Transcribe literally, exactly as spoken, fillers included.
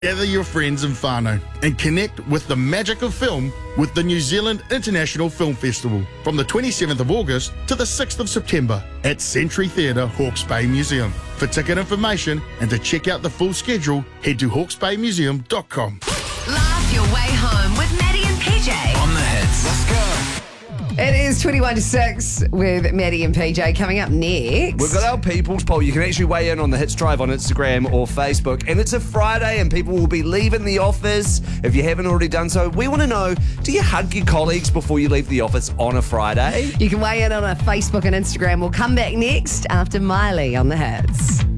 Gather your friends and whānau and connect with the magic of film with the New Zealand International Film Festival from the twenty-seventh of August to the sixth of September at Century Theatre, Hawke's Bay Museum. For ticket information and to check out the full schedule, head to hawkes bay museum dot com. Laugh your way home with Maddie and P J. On the hits. Let's go. It is twenty-one to six with Maddie and P J. Coming up next, We've got our People's Poll. You can actually weigh in on the Hits Drive on Instagram or Facebook. And it's a Friday and people will be leaving the office. If you haven't already done so, we want to know, do you hug your colleagues before you leave the office on a Friday? You can weigh in on our Facebook and Instagram. We'll come back next after Miley on the Hits.